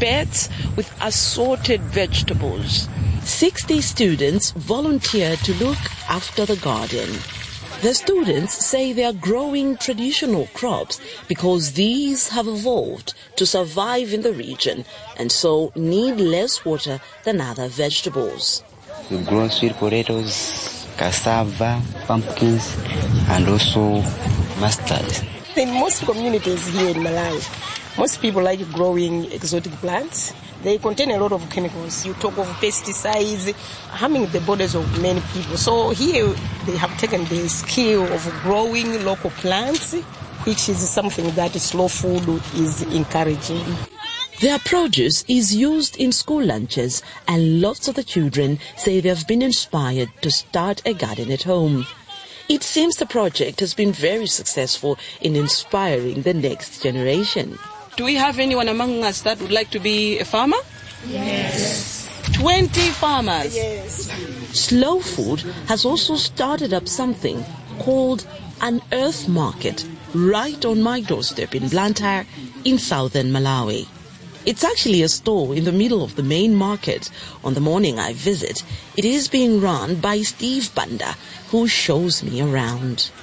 beds with assorted vegetables. 60 students volunteered to look after the garden. The students say they are growing traditional crops because these have evolved to survive in the region and so need less water than other vegetables. We grow sweet potatoes, cassava, pumpkins, and also mustard. In most communities here in Malawi, most people like growing exotic plants. They contain a lot of chemicals. You talk of pesticides, harming the bodies of many people. So here they have taken the skill of growing local plants, which is something that slow food is encouraging. Their produce is used in school lunches, and lots of the children say they've been inspired to start a garden at home. It seems the project has been very successful in inspiring the next generation. Do we have anyone among us that would like to be a farmer? Yes. 20 farmers? Yes. Slow Food has also started up something called an Earth Market right on my doorstep in Blantyre in southern Malawi. It's actually a store in the middle of the main market. On the morning I visit, it is being run by Steve Banda, who shows me around.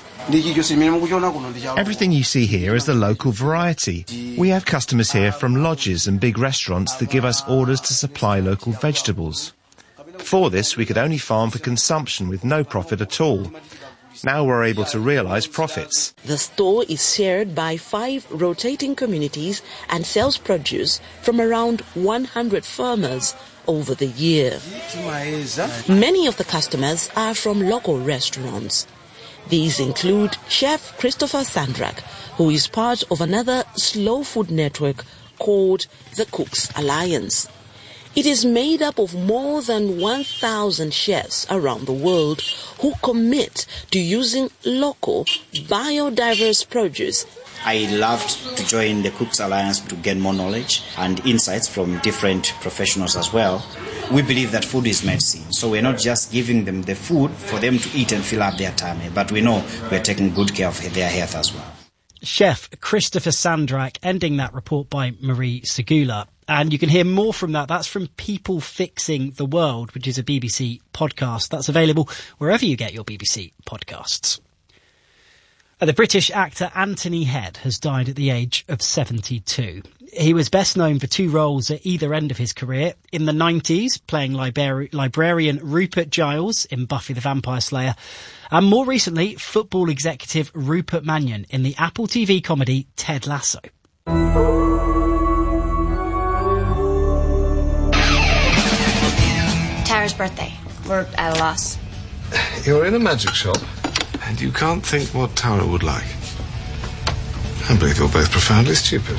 Everything you see here is the local variety. We have customers here from lodges and big restaurants that give us orders to supply local vegetables. Before this, we could only farm for consumption with no profit at all. Now we're able to realise profits. The store is shared by 5 rotating communities and sells produce from around 100 farmers over the year. Many of the customers are from local restaurants. These include Chef Christopher Sandrak, who is part of another slow food network called the Cooks Alliance. It is made up of more than 1,000 chefs around the world who commit to using local, biodiverse produce. I loved to join the Cooks Alliance to get more knowledge and insights from different professionals as well. We believe that food is medicine, so we're not just giving them the food for them to eat and fill up their tummy, but we know we're taking good care of their health as well. Chef Christopher Sandrak ending that report by Marie Segula. And you can hear more from that. That's from People Fixing the World, which is a BBC podcast. That's available wherever you get your BBC podcasts. The British actor Anthony Head has died at the age of 72. He was best known for 2 roles at either end of his career. In the 90s, playing librarian Rupert Giles in Buffy the Vampire Slayer. And more recently, football executive Rupert Mannion in the Apple TV comedy Ted Lasso. Tara's birthday. We're at a loss. You're in a magic shop, and you can't think what Tara would like. I believe you're both profoundly stupid.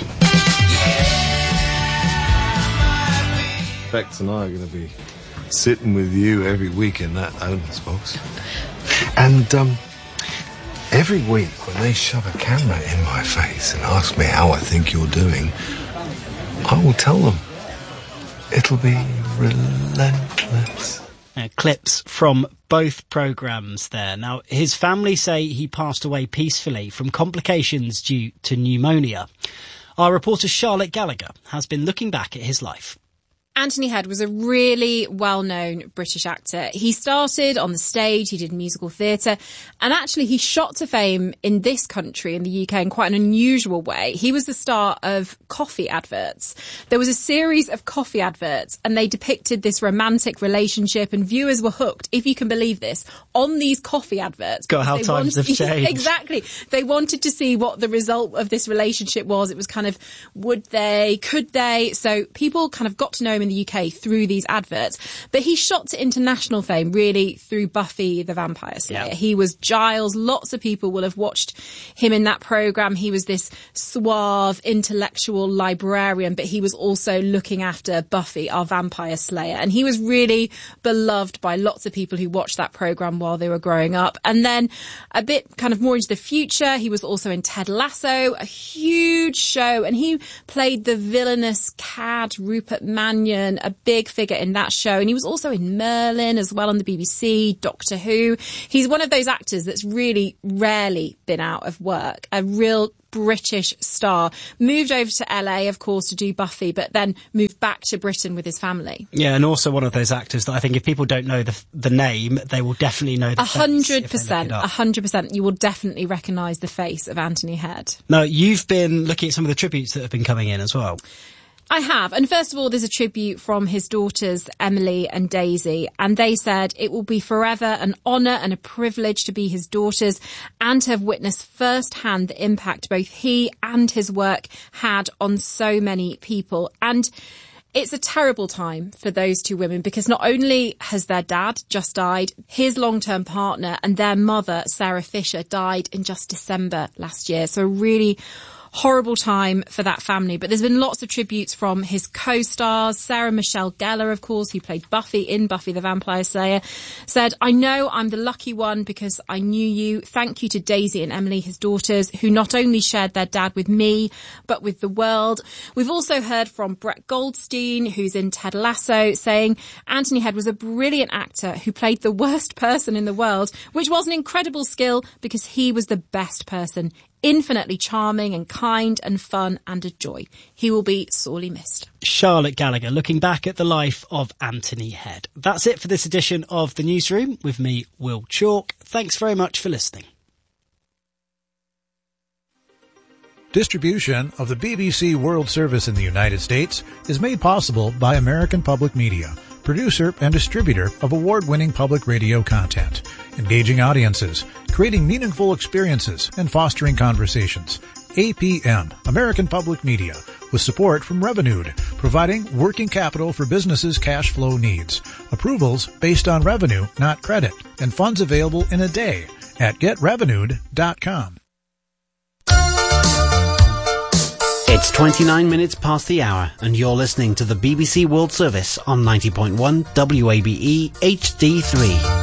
Bex and I are going to be sitting with you every week in that owner's box. And every week when they shove a camera in my face and ask me how I think you're doing, I will tell them it'll be relentless. Clips from both programmes there. Now, his family say he passed away peacefully from complications due to pneumonia. Our reporter Charlotte Gallagher has been looking back at his life. Anthony Head was a really well-known British actor. He started on the stage, he did musical theatre, and actually he shot to fame in this country, in the UK, in quite an unusual way. He was the star of coffee adverts. There was a series of coffee adverts, and they depicted this romantic relationship, and viewers were hooked, if you can believe this, on these coffee adverts. God, how times have changed. Exactly. They wanted to see what the result of this relationship was. It was kind of, would they, could they? So people kind of got to know him in the UK through these adverts. But he shot to international fame really through Buffy the Vampire Slayer. Yeah. He was Giles. Lots of people will have watched him in that programme. He was this suave, intellectual librarian, but he was also looking after Buffy, our vampire slayer. And he was really beloved by lots of people who watched that programme while they were growing up. And then a bit kind of more into the future, he was also in Ted Lasso, a huge show, and he played the villainous cad Rupert Mannion. Onion, a big figure in that show. And he was also in Merlin as well on the BBC, Doctor Who. He's one of those actors that's really rarely been out of work, a real British star. Moved over to LA, of course, to do Buffy, but then moved back to Britain with his family. Yeah, and also one of those actors that I think if people don't know the name, they will definitely know the face. 100%. You will definitely recognise the face of Anthony Head. Now, you've been looking at some of the tributes that have been coming in as well. I have. And first of all, there's a tribute from his daughters, Emily and Daisy. And they said it will be forever an honour and a privilege to be his daughters and to have witnessed firsthand the impact both he and his work had on so many people. And it's a terrible time for those two women because not only has their dad just died, his long-term partner and their mother, Sarah Fisher, died in just December last year. So a really horrible time for that family. But there's been lots of tributes from his co-stars. Sarah Michelle Gellar, of course, who played Buffy in Buffy the Vampire Slayer, said, "I know I'm the lucky one because I knew you. Thank you to Daisy and Emily, his daughters, who not only shared their dad with me, but with the world." We've also heard from Brett Goldstein, who's in Ted Lasso, saying Anthony Head was a brilliant actor who played the worst person in the world, which was an incredible skill because he was the best person. Infinitely charming and kind and fun and a joy. He will be sorely missed. Charlotte Gallagher looking back at the life of Anthony Head. That's it for this edition of The Newsroom with me, Will Chalk. Thanks very much for listening. Distribution of the BBC World Service in the United States is made possible by American Public Media, producer and distributor of award-winning public radio content, engaging audiences, creating meaningful experiences, and fostering conversations. APM, American Public Media, with support from Revenued, providing working capital for businesses' cash flow needs. Approvals based on revenue, not credit, and funds available in a day at getrevenued.com. It's 29 minutes past the hour, and you're listening to the BBC World Service on 90.1 WABE HD3.